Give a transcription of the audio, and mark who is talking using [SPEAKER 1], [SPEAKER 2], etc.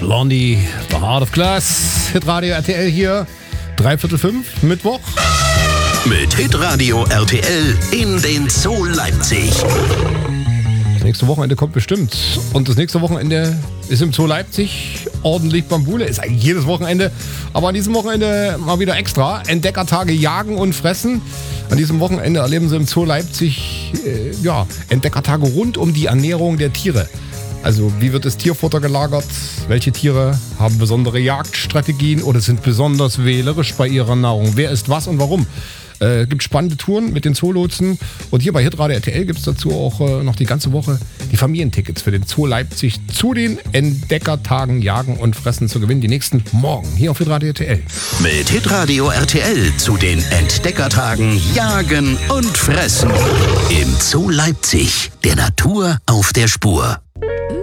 [SPEAKER 1] Blondie, The Heart of Glass, Hitradio RTL hier, 3/4 Mittwoch.
[SPEAKER 2] Mit Hitradio RTL in den Zoo Leipzig.
[SPEAKER 1] Das nächste Wochenende kommt bestimmt. Und das nächste Wochenende ist im Zoo Leipzig ordentlich Bambule. Ist eigentlich jedes Wochenende. Aber an diesem Wochenende mal wieder extra. Entdeckertage jagen und fressen. An diesem Wochenende erleben Sie im Zoo Leipzig Entdeckertage rund um die Ernährung der Tiere. Also wie wird das Tierfutter gelagert? Welche Tiere haben besondere Jagdstrategien oder sind besonders wählerisch bei ihrer Nahrung? Wer isst was und warum? Gibt spannende Touren mit den Zoolotsen. Und hier bei Hitradio RTL gibt es dazu auch noch die ganze Woche die Familientickets für den Zoo Leipzig zu den Entdeckertagen Jagen und Fressen zu gewinnen. Die nächsten morgen hier auf Hitradio RTL.
[SPEAKER 2] Mit Hitradio RTL zu den Entdeckertagen Jagen und Fressen im Zoo Leipzig. Der Natur auf der Spur.